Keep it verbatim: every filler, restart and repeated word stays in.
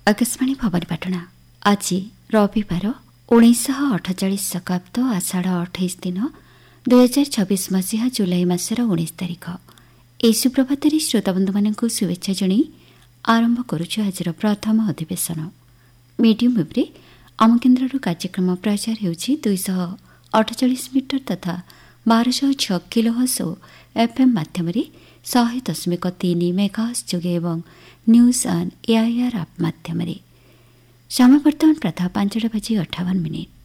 ଆକାଶବାଣୀ ଭବାନୀପାଟଣା। ଆଜି ରବିବାର ଉଣେଇଶହ ଅଠଚାଳିଶ ଶକାବ୍ଦ ଆଷାଢ଼ ଅଠେଇଶ ଦିନ ଦୁଇହଜାର ଛବିଶ ମସିହା ଜୁଲାଇ ମାସର ଉଣେଇଶ ତାରିଖ। ଏହି ସୁପ୍ରଭାତରେ ଶ୍ରୋତାବନ୍ଧୁମାନଙ୍କୁ ଶୁଭେଚ୍ଛା ଜଣାଇ ଆରମ୍ଭ କରୁଛୁ ଆଜିର ପ୍ରଥମ ଅଧିବେଶନ। ମିଡିୟମ୍ ୱେବ୍ରେ ଆମ କେନ୍ଦ୍ରରୁ କାର୍ଯ୍ୟକ୍ରମ ପ୍ରଚାର ହେଉଛି ଦୁଇଶହ ଅଠଚାଳିଶ ମିଟର ତଥା ବାରଶହ ଛଅ କିଲୋହର୍ଟ୍ଜ ଓ ଏଫ୍ଏମ୍ ମାଧ୍ୟମରେ ଶହେ ଦଶମିକ ତିନି ମେଗାହର୍ଟ୍ଜ ଯୋଗେ ଏବଂ ନ୍ୟୁଜ୍ ଅନ୍ ଏଆଇଆର୍ ଆପ୍ ମାଧ୍ୟମରେ। ସମୟ ବର୍ତ୍ତମାନ ପ୍ରାତଃ ପାଞ୍ଚଟା ବାଜି ଅଠାବନ ମିନିଟ୍।